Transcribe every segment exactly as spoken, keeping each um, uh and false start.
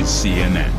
is C N N.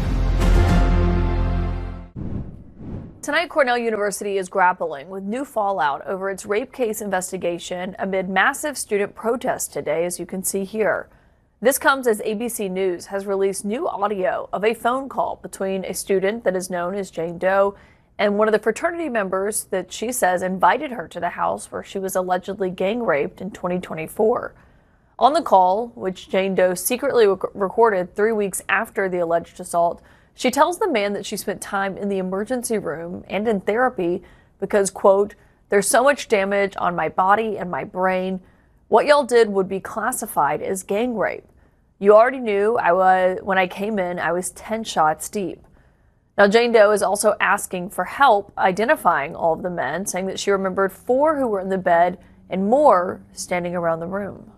Tonight, Cornell University is grappling with new fallout over its rape case investigation amid massive student protests today, as you can see here. This comes as A B C News has released new audio of a phone call between a student that is known as Jane Doe and one of the fraternity members that she says invited her to the house where she was allegedly gang raped in twenty twenty-four. On the call, which Jane Doe secretly rec- recorded three weeks after the alleged assault, she tells the man that she spent time in the emergency room and in therapy because, quote, "There's so much damage on my body and my brain. What y'all did would be classified as gang rape. You already knew I was, when I came in, I was ten shots deep." Now, Jane Doe is also asking for help identifying all of the men, saying that she remembered four who were in the bed and more standing around the room.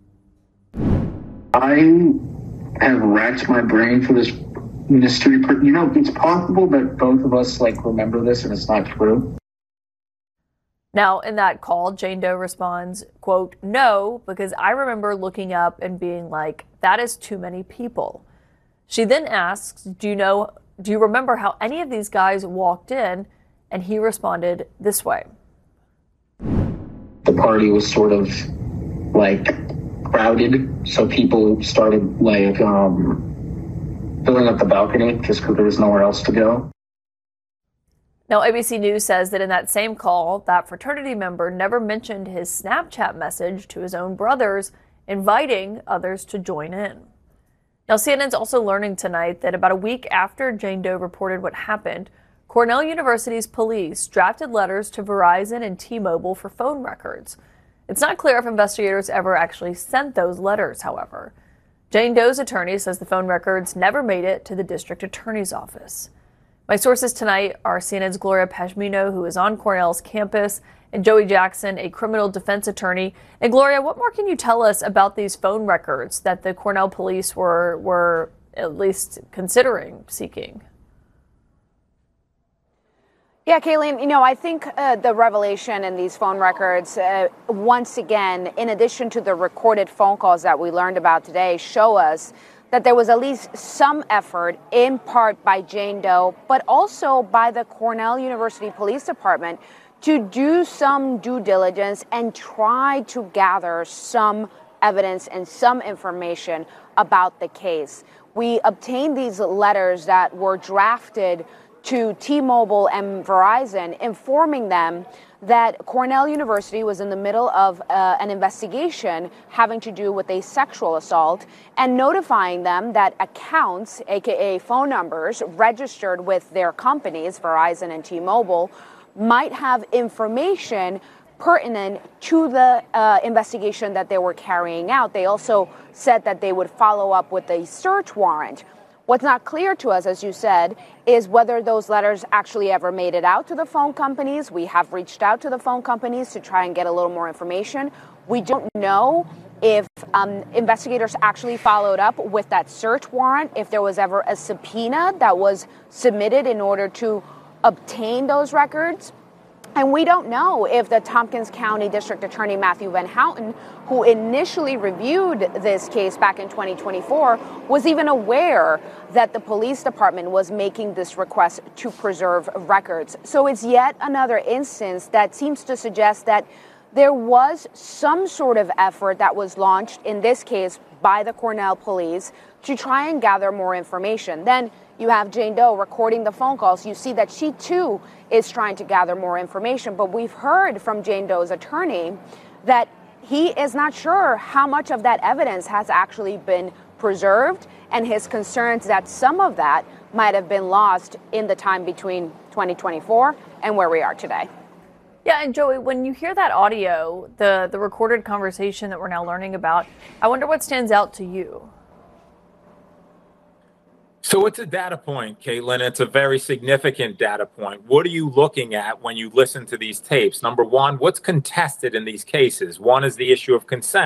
I have racked my brain for this mystery. You know, it's possible that both of us like remember this and it's not true. Now, in that call, Jane Doe responds, quote, "No, because I remember looking up and being like, that is too many people." She then asks, do you know, do you remember how any of these guys walked in? And he responded this way. The party was sort of like crowded, so people started like um, filling up the balcony just because there was nowhere else to go. Now, A B C News says that in that same call, that fraternity member never mentioned his Snapchat message to his own brothers, inviting others to join in. Now, C N N's also learning tonight that about a week after Jane Doe reported what happened, Cornell University's police drafted letters to Verizon and T-Mobile for phone records. It's not clear if investigators ever actually sent those letters, however. Jane Doe's attorney says the phone records never made it to the district attorney's office. My sources tonight are C N N's Gloria Pashmino, who is on Cornell's campus, and Joey Jackson, a criminal defense attorney. And Gloria, what more can you tell us about these phone records that the Cornell police were, were at least considering seeking? Yeah, Kayleen, you know, I think uh, the revelation in these phone records, uh, once again, in addition to the recorded phone calls that we learned about today, show us that there was at least some effort, in part by Jane Doe, but also by the Cornell University Police Department, to do some due diligence and try to gather some evidence and some information about the case. We obtained these letters that were drafted to T-Mobile and Verizon, informing them that Cornell University was in the middle of uh, an investigation having to do with a sexual assault, and notifying them that accounts, aka phone numbers, registered with their companies, Verizon and T-Mobile, might have information pertinent to the uh, investigation that they were carrying out. They also said that they would follow up with a search warrant. What's not clear to us, as you said, is whether those letters actually ever made it out to the phone companies. We have reached out to the phone companies to try and get a little more information. We don't know if um, investigators actually followed up with that search warrant, if there was ever a subpoena that was submitted in order to obtain those records. And we don't know if the Tompkins County District Attorney Matthew Van Houten, who initially reviewed this case back in twenty twenty-four, was even aware that the police department was making this request to preserve records. So it's yet another instance that seems to suggest that there was some sort of effort that was launched, in this case by the Cornell police, to try and gather more information. Then you have Jane Doe recording the phone calls. You see that she, too, is trying to gather more information. But we've heard from Jane Doe's attorney that he is not sure how much of that evidence has actually been preserved, and his concerns that some of that might have been lost in the time between twenty twenty-four and where we are today. Yeah, and Joey, when you hear that audio, the, the recorded conversation that we're now learning about, I wonder what stands out to you. So it's a data point, Caitlin. It's a very significant data point. What are you looking at when you listen to these tapes? Number one, what's contested in these cases? One is the issue of consent.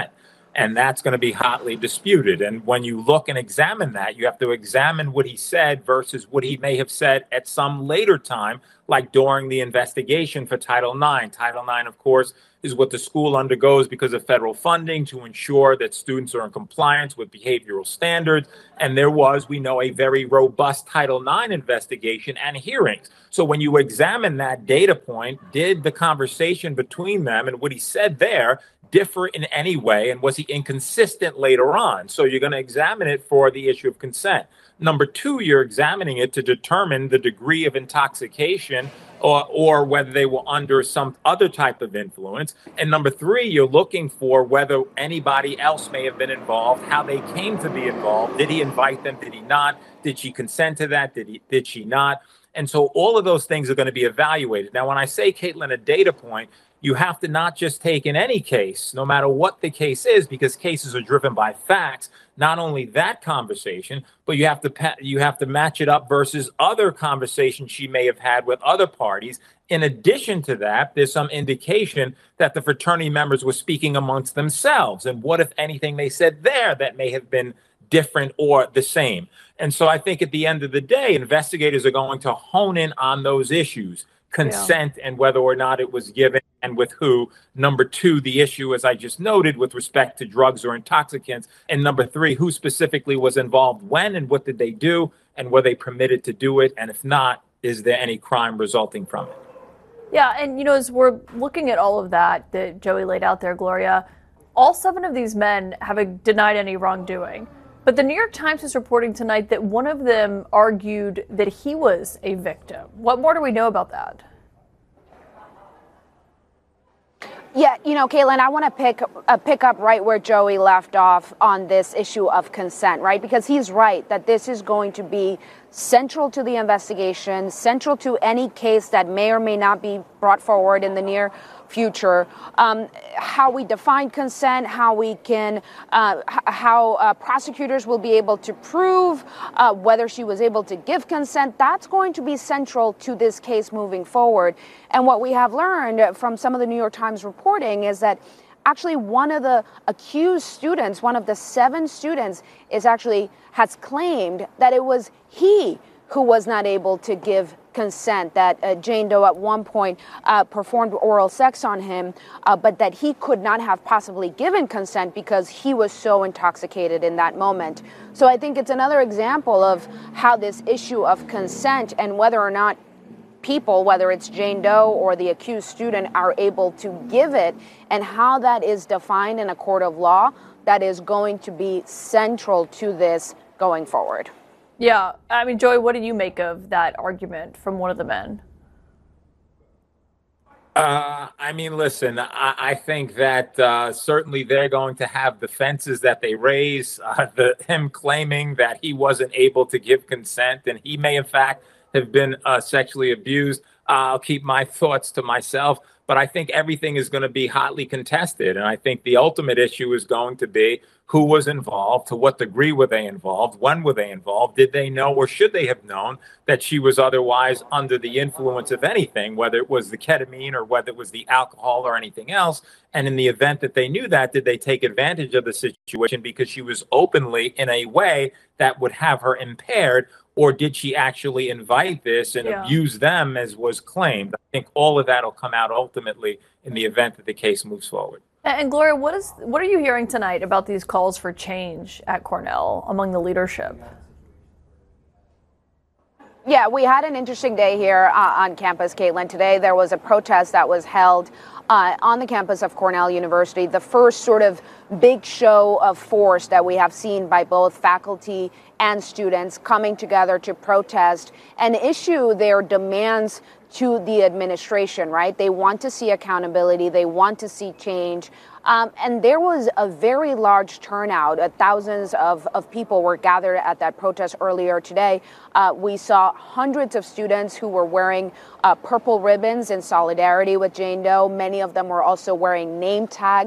And that's going to be hotly disputed. And when you look and examine that, you have to examine what he said versus what he may have said at some later time, like during the investigation for Title nine. Title nine, of course, is what the school undergoes because of federal funding to ensure that students are in compliance with behavioral standards. And there was, we know, a very robust Title nine investigation and hearings. So when you examine that data point, did the conversation between them and what he said there differ in any way? And was he inconsistent later on? So you're going to examine it for the issue of consent. Number two, you're examining it to determine the degree of intoxication or, or whether they were under some other type of influence. And number three, you're looking for whether anybody else may have been involved, how they came to be involved. Did he invite them? Did he not? Did she consent to that? Did he, did she not? And so all of those things are going to be evaluated. Now, when I say, Caitlin, a data point, you have to not just take in any case, no matter what the case is, because cases are driven by facts. Not only that conversation, but you have to you have to match it up versus other conversations she may have had with other parties. In addition to that, there's some indication that the fraternity members were speaking amongst themselves. And what, if anything, they said there that may have been different or the same? And so I think at the end of the day, investigators are going to hone in on those issues. Consent yeah. and whether or not it was given and with who. Number two, the issue, as I just noted, with respect to drugs or intoxicants. And number three, who specifically was involved when and what did they do and were they permitted to do it? And if not, is there any crime resulting from it? Yeah. And, you know, as we're looking at all of that that Joey laid out there, Gloria, all seven of these men have denied any wrongdoing. But the New York Times is reporting tonight that one of them argued that he was a victim. What more do we know about that? Yeah, you know, Caitlin, I want to pick uh, pick up right where Joey left off on this issue of consent, right? Because he's right that this is going to be central to the investigation, central to any case that may or may not be brought forward in the near future. Um, how we define consent, how we can, uh, h- how uh, prosecutors will be able to prove uh, whether she was able to give consent, that's going to be central to this case moving forward. And what we have learned from some of the New York Times reporting is that actually one of the accused students, one of the seven students, is actually has claimed that it was he who was not able to give consent, that uh, Jane Doe at one point uh, performed oral sex on him, uh, but that he could not have possibly given consent because he was so intoxicated in that moment. So I think it's another example of how this issue of consent and whether or not people, whether it's Jane Doe or the accused student, are able to give it, and how that is defined in a court of law, that is going to be central to this going forward. Yeah, I mean, Joy, what do you make of that argument from one of the men? Uh, I mean, listen, I, I think that uh, certainly they're going to have defenses that they raise. Uh, the, him claiming that he wasn't able to give consent and he may, in fact, have been uh, sexually abused. Uh, I'll keep my thoughts to myself. But I think everything is going to be hotly contested. And I think the ultimate issue is going to be who was involved, to what degree were they involved, when were they involved, did they know or should they have known that she was otherwise under the influence of anything, whether it was the ketamine or whether it was the alcohol or anything else. And in the event that they knew that, did they take advantage of the situation because she was openly in a way that would have her impaired? Or did she actually invite this and yeah. abuse them as was claimed? I think all of that will come out ultimately in the event that the case moves forward. And Gloria, what is what are you hearing tonight about these calls for change at Cornell among the leadership? Yeah, we had an interesting day here uh, on campus, Caitlin. Today there was a protest that was held uh, on the campus of Cornell University, the first sort of big show of force that we have seen by both faculty and students coming together to protest and issue their demands to the administration, right? They want to see accountability. They want to see change. Um, and there was a very large turnout. Uh, thousands of, of people were gathered at that protest earlier today. Uh, we saw hundreds of students who were wearing uh, purple ribbons in solidarity with Jane Doe. Many of them were also wearing name tags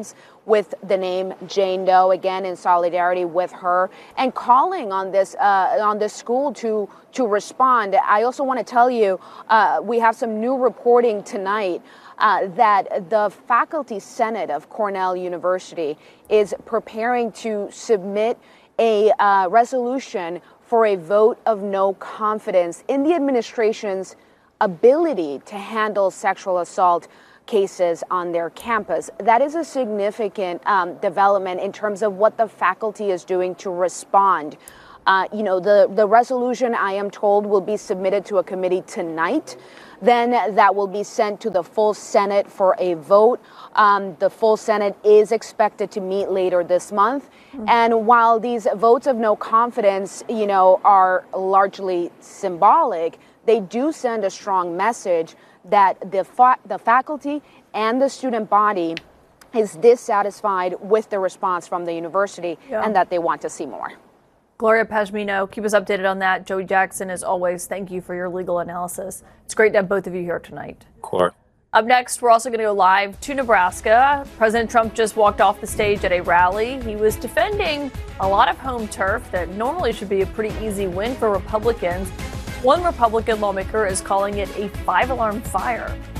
with the name Jane Doe, again in solidarity with her, and calling on this uh, on this school to to respond. I also want to tell you uh, we have some new reporting tonight uh, that the Faculty Senate of Cornell University is preparing to submit a uh, resolution for a vote of no confidence in the administration's ability to handle sexual assault cases on their campus. That is a significant um, development in terms of what the faculty is doing to respond. Uh, you know, the, the resolution, I am told, will be submitted to a committee tonight. Then that will be sent to the full Senate for a vote. Um, the full Senate is expected to meet later this month. Mm-hmm. And while these votes of no confidence, you know, are largely symbolic, they do send a strong message that the fa- the faculty and the student body is dissatisfied with the response from the university, yeah. and that they want to see more. Gloria Pazmino, keep us updated on that. Joey Jackson, as always, thank you for your legal analysis. It's great to have both of you here tonight. Of course. Up next, we're also going to go live to Nebraska. President Trump just walked off the stage at a rally. He was defending a lot of home turf that normally should be a pretty easy win for Republicans. One Republican lawmaker is calling it a five-alarm fire.